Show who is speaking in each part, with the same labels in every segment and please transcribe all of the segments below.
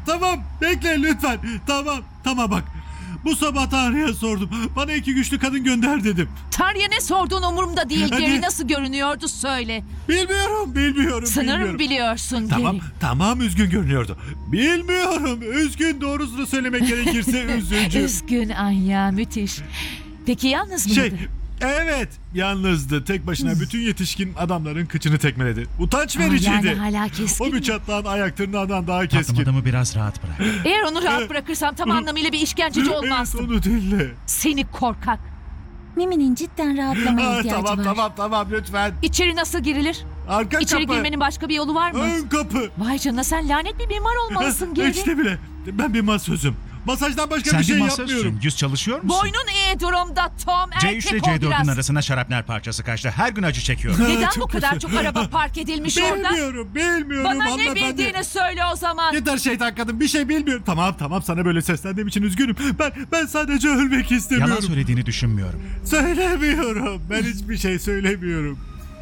Speaker 1: Tamam bekle lütfen. Tamam bak. Bu sabah Tanrı'ya sordum. Bana 2 güçlü kadın gönder dedim.
Speaker 2: Tanrı'ya ne sorduğun umurumda değil.
Speaker 1: Hadi.
Speaker 2: Geri nasıl görünüyordu söyle.
Speaker 1: Bilmiyorum.
Speaker 2: Sanırım biliyorsun
Speaker 1: Tamam,
Speaker 2: Geri.
Speaker 1: tamam üzgün görünüyordu. Bilmiyorum. Üzgün, doğrusunu söylemek gerekirse üzücü.
Speaker 2: Üzgün Anya, müthiş. Peki yalnız mıydı?
Speaker 1: Evet, yalnızdı. Tek başına bütün yetişkin adamların kıçını tekmeledi. Utanç vericiydi.
Speaker 2: Yani hala keskin
Speaker 1: O bir
Speaker 2: mi?
Speaker 1: çatlağın ayak tırnağından daha
Speaker 3: Tatlım,
Speaker 1: keskin.
Speaker 3: adamı biraz rahat bırak.
Speaker 2: Eğer onu rahat bırakırsam tam anlamıyla bir işkenceci
Speaker 1: Evet,
Speaker 2: olmazdım.
Speaker 1: onu dinle.
Speaker 2: Seni korkak.
Speaker 4: Mimi'nin cidden rahatlamaya ihtiyacı var.
Speaker 1: Tamam lütfen.
Speaker 2: İçeri nasıl girilir?
Speaker 1: Arka
Speaker 2: İçeri
Speaker 1: kapı.
Speaker 2: girmenin başka bir yolu var mı?
Speaker 1: Ön kapı.
Speaker 2: Vay canına, sen lanet bir mimar olmalısın Geri.
Speaker 1: İşte bile. Ben bir masözüm. Masajdan başka
Speaker 3: Sen
Speaker 1: bir şey
Speaker 3: bir
Speaker 1: yapmıyorum.
Speaker 3: masözsün. Yüz çalışıyor musun?
Speaker 2: Boynun iyi durumda Tom.
Speaker 3: C3
Speaker 2: Erkek
Speaker 3: ile
Speaker 2: ol
Speaker 3: C4'ün
Speaker 2: biraz.
Speaker 3: arasına şarapnel parçası kaçtı. Her gün acı çekiyorum.
Speaker 2: Neden bu
Speaker 1: Çok
Speaker 2: kadar
Speaker 1: kötü.
Speaker 2: çok araba park edilmiş orada?
Speaker 1: Bilmiyorum
Speaker 2: Bana ne
Speaker 1: hanımefendi.
Speaker 2: bildiğini söyle o zaman.
Speaker 1: Yeter şeytan kadın, bir şey bilmiyorum. Tamam sana böyle seslendiğim için üzgünüm. Ben sadece ölmek istemiyorum.
Speaker 3: Yalan söylediğini düşünmüyorum.
Speaker 1: Söylemiyorum. Ben hiçbir şey söylemiyorum.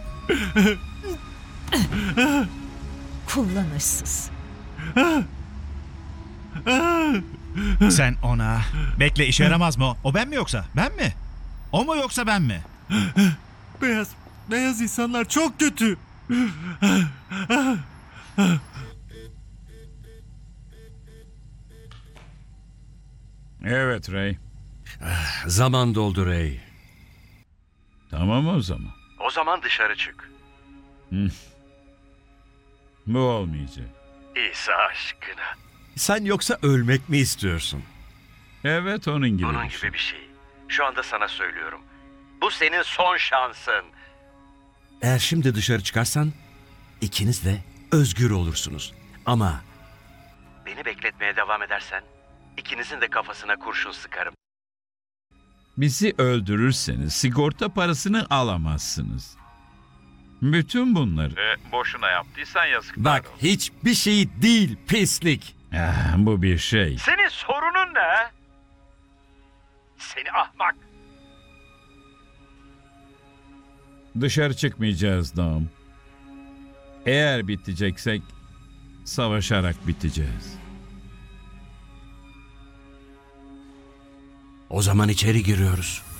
Speaker 2: Kullanışsız.
Speaker 3: Sen ona... Bekle, işe yaramaz mı o? O ben mi yoksa? Ben mi? O mu yoksa ben mi?
Speaker 1: Beyaz insanlar çok kötü.
Speaker 5: Evet Ray.
Speaker 6: Zaman doldu Ray.
Speaker 5: Tamam o zaman.
Speaker 7: O zaman dışarı çık.
Speaker 5: Bu olmayacak.
Speaker 7: İsa aşkına.
Speaker 6: Sen yoksa ölmek mi istiyorsun?
Speaker 5: Evet onun gibi.
Speaker 7: Bunun gibi bir şey. Şu anda sana söylüyorum. Bu senin son şansın.
Speaker 6: Eğer şimdi dışarı çıkarsan ikiniz de özgür olursunuz. Ama
Speaker 7: Beni bekletmeye devam edersen ikinizin de kafasına kurşun sıkarım.
Speaker 5: Bizi öldürürseniz sigorta parasını alamazsınız. Bütün bunları...
Speaker 7: Boşuna yaptıysan yazıklar
Speaker 6: bak hiçbir şey değil pislik.
Speaker 5: bu bir şey.
Speaker 7: Senin sorunun ne? Seni ahmak.
Speaker 5: Dışarı çıkmayacağız Dom. Eğer biteceksek savaşarak biteceğiz.
Speaker 6: O zaman içeri giriyoruz.